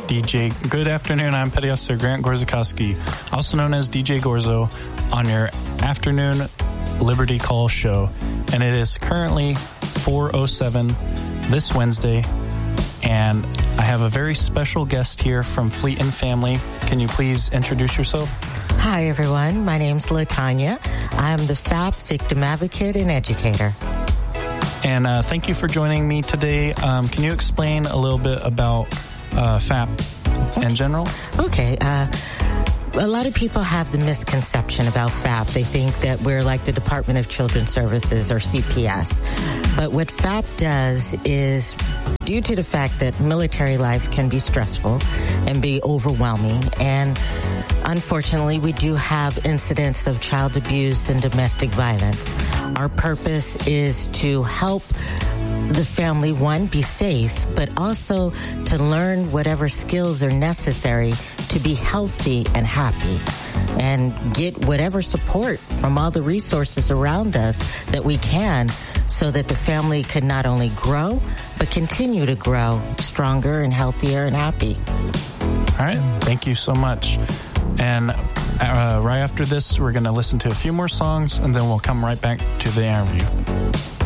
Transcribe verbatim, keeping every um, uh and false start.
D J. Good afternoon. I'm Petty Officer Grant Gorzakowski, also known as D J Gorzo, on your afternoon Liberty Call show. And it is currently four oh seven this Wednesday. And I have a very special guest here from Fleet and Family. Can you please introduce yourself? Hi, everyone. My name's LaTanya. I'm the F A P victim advocate and educator. And uh, thank you for joining me today. Um, can you explain a little bit about uh, F A P in general? Okay. Uh, a lot of people have the misconception about F A P. They think that we're like the Department of Children's Services or C P S. But what F A P does is, due to the fact that military life can be stressful and be overwhelming, and unfortunately, we do have incidents of child abuse and domestic violence. Our purpose is to help the family, one, be safe, but also to learn whatever skills are necessary to be healthy and happy, and get whatever support from all the resources around us that we can, so that the family can not only grow, but continue to grow stronger and healthier and happy. All right. Thank you so much. And uh, right after this, we're going to listen to a few more songs, and then we'll come right back to the interview.